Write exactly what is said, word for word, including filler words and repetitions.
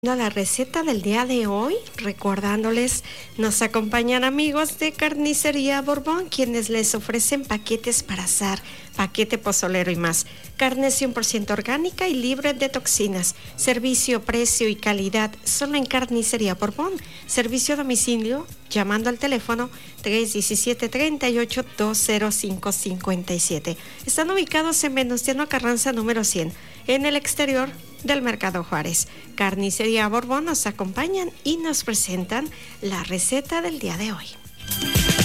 A la receta del día de hoy, recordándoles, nos acompañan amigos de Carnicería Borbón, quienes les ofrecen paquetes para asar, paquete pozolero y más. Carne cien por ciento orgánica y libre de toxinas. Servicio, precio y calidad solo en Carnicería Borbón. Servicio a domicilio llamando al teléfono tres uno siete, tres ocho, dos cero cinco cinco siete. Están ubicados en Venustiano Carranza número cien, en el exterior del Mercado Juárez. Carnicería Borbón nos acompañan y nos presentan la receta del día de hoy.